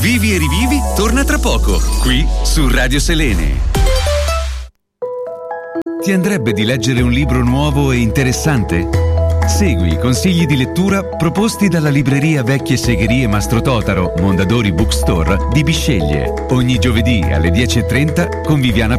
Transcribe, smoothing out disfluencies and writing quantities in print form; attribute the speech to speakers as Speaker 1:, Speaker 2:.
Speaker 1: Vivi e rivivi torna tra poco, qui su Radio Selene. Ti andrebbe di leggere un libro nuovo e interessante? Segui i consigli di lettura proposti dalla libreria Vecchie Segherie Mastro Totaro, Mondadori Bookstore di Bisceglie. Ogni giovedì alle 10:30 con Viviana